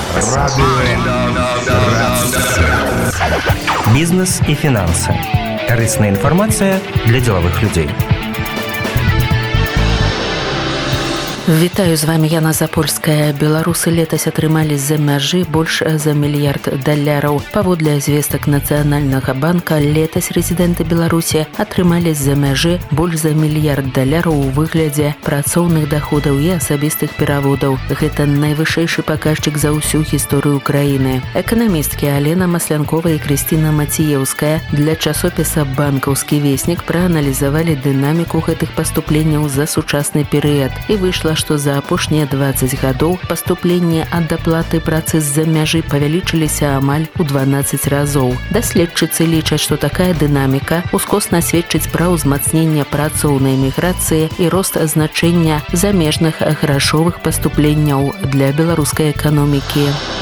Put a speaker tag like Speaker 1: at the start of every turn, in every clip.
Speaker 1: Бізнес і фінанси. Корисна інформація для ділових людей.
Speaker 2: Вітаю, з вами Яна Запольская. Беларусы летась атрымалі з-за мяжы больш за $1 мільярд. Паводле звестак Нацыянальнага банка, летась рэзідэнты Беларусі атрымалі з-за мяжы больш за $1 мільярд у выглядзе працоўных даходаў і асабістых пераводаў. Гэта найвышэйшы паказчык за ўсю гісторыю краіны. Эканамісткі Алена Маслянкова і Крысціна Маціеўская для часопіса «Банкаўскі веснік» прааналізавалі дынаміку гэтых паступленняў за сучасны перыяд. І выйшла, што за апошнія 20 гадоў паступленні ад аплаты працы з-за мяжы павялічыліся амаль у 12 разоў. Даследчыцы лічаць, што такая дынаміка ускосна сведчыць пра ўзмацненне працоўнай міграцыі і рост значэння замежных грашовых паступленняў для беларускай эканомікі.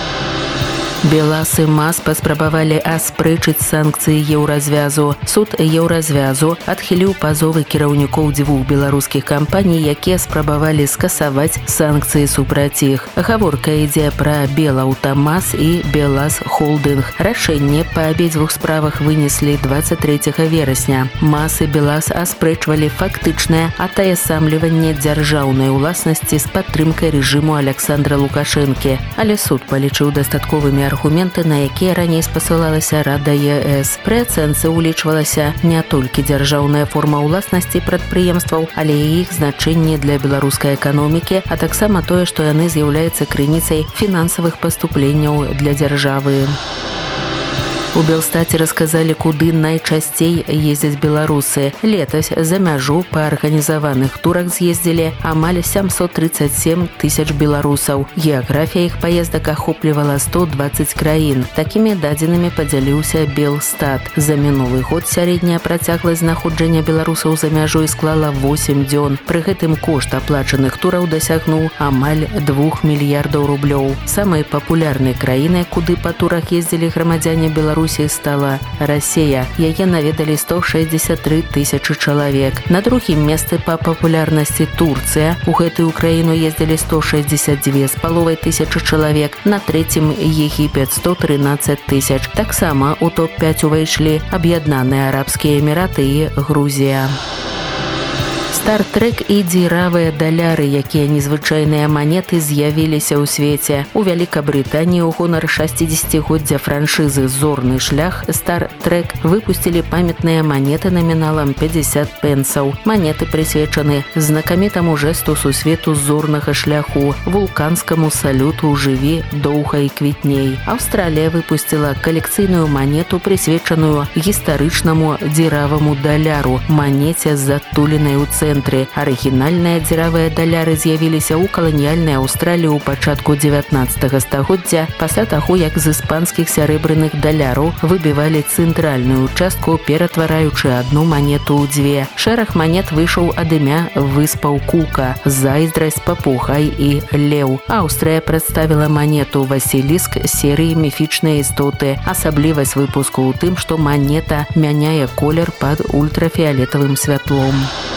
Speaker 2: Белаз і МАЗ паспрабавалі аспрэчыць санкцыі еўразвязу. Суд еўразвязу адхіліў пазовы кіраўнікоў дзвюх беларускіх кампаній, якія спрабавалі скасаваць санкцыі супраць іх. Гаворка ідзе пра Белаўтамаз і Белаз Холдынг. Рашэнне па абедзвюх справах вынеслі 23 верасня. МАЗ і Белаз аспрэчвалі фактычнае атаясамліванне дзяржаўнай уласнасці з падтрымкай рэжыму Александра Лукашэнкі. Але суд палічыў дастатковымі аргументы, на якія раней спасылалася Рада ЕС. Пры ацэнцы ўлічвалася не толькі дзяржаўная форма ўласнасці прадпрыемстваў, але і іх значэнне для беларускай эканомікі, а таксама тое, што яны з'яўляюцца крыніцай фінансавых паступленняў для дзяржавы. У Белстаце расказалі, куды найчасцей ездзяць беларусы. Летась за мяжу па арганізаваных турах з'ездзілі амаль 737 тысяч беларусаў. Геаграфія іх паездак ахоплівала 120 краін. Такімі дадзенымі падзяліўся Белстат. За мінулы год сярэдняя працягласць знаходжання беларусаў за мяжой склала 8 дзён. Пры гэтым кошт аплачаных тураў дасягнуў амаль $2 мільярдаў. Самай папулярнай краінай, куды па турах ездзілі грамадзяне Беларусі, стала Расія. Яе наведалі 163 тысячы чалавек. На другім месцы па папулярнасці Турцыя. У гэтую краіну ездзілі 162,5 тысячы чалавек. На трэцім Егіпет 113 тысяч. Таксама у топ-5 увайшлі Аб'яднаныя Арабскія Эміраты і Грузія. Стар-трек і дзіравыя даляры, якія незвычайныя манеты з'явіліся ў свеце. У Вялікабрытаніі ў гонар 60-годдзя франшызы «Зорны шлях» Стар-трек выпусцілі памятныя манеты наміналам 50 пенсаў. Манеты прысвечаны знакамітаму жэсту сусвету зорнага шляху, вулканскаму салюту «Жыві доўга і квітней». Аўстралія выпусціла калекцыйную манету, прысвечаную гістарычнаму дзіраваму даляру, манеце з адтулінай у цэнтры. Арыгінальныя дзіравыя даляры з'явіліся ў каланіяльнай Аўстраліі ў пачатку 19 стагоддзя, пасля таго, як з іспанскіх сярэбраных даляраў выбівалі цэнтральную частку, ператвараючы адну манету ў дзве. Шэраг манет выйшаў ад імя выспаў Кука, зайздрасць, папугай і леў. Аўстрыя прадставіла манету Васіліск серыі міфічнай істоты. Асаблівасць выпуску ў тым, што манета мяняе колер пад ультрафіялетавым святлом.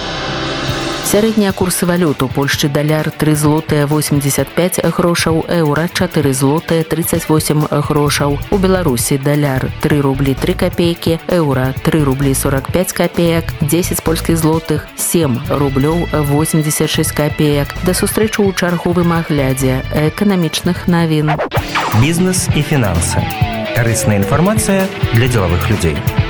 Speaker 2: Сярэднія курсы валют. У Польшчы даляр 3 злотыя 85 грошаў, еўра 4 злотыя 38 грошаў. У Беларусі даляр 3 рублі 3 копейкі, еўра 3 рублі 45 копеек, 10 польскіх злотых 7 рублёў 86 копеек. Да сустрэчы ў чарговым аглядзе эканамічных навін.
Speaker 1: Бізнес і фінансы. Корисна інформація для ділових людей.